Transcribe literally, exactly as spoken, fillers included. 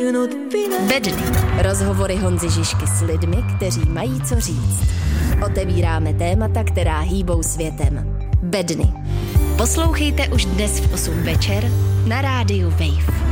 Bedny. Rozhovory Honzy Žižky s lidmi, kteří mají co říct. Otevíráme témata, která hýbou světem. Bedny. Poslouchejte už dnes v osm večer na rádiu Wave.